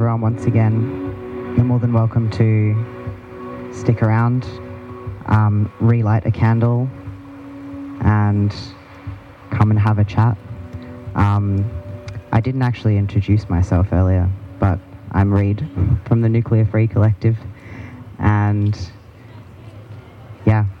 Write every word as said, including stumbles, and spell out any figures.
everyone once again. You're more than welcome to stick around, um, relight a candle, and come and have a chat. Um, I didn't actually introduce myself earlier, but I'm Reed from the Nuclear Free Collective, and yeah,